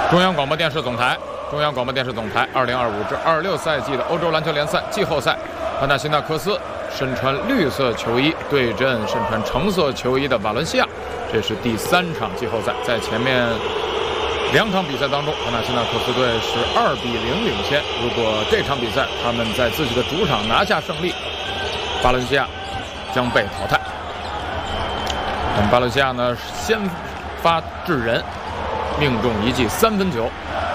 中央广播电视总台，2025至26赛季的欧洲篮球联赛季后赛，潘纳辛纳科斯身穿绿色球衣对阵身穿橙色球衣的瓦伦西亚，这是第3场季后赛。在前面2场比赛当中，潘纳辛纳科斯队是2比0领先。如果这场比赛他们在自己的主场拿下胜利，瓦伦西亚将被淘汰。巴伦西亚呢先发制人，命中一记3分球。